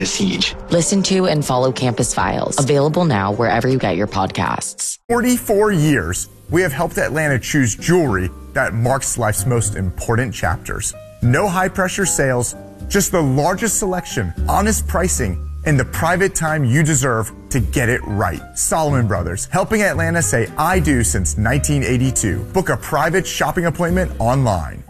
Siege. Listen to and follow Campus Files, available now wherever you get your podcasts. 44 years, we have helped Atlanta choose jewelry that marks life's most important chapters. No high-pressure sales, just the largest selection, honest pricing, and the private time you deserve to get it right. Solomon Brothers, helping Atlanta say I do since 1982. Book a private shopping appointment online.